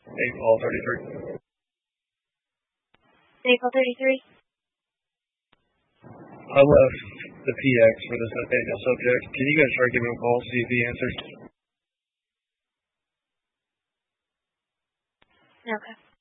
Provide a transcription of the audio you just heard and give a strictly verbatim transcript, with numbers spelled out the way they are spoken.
eight ball thirty-three. eight ball thirty-three. I left the P X for this Nathaniel subject. Can you guys try giving him a call, see if he answers? Okay.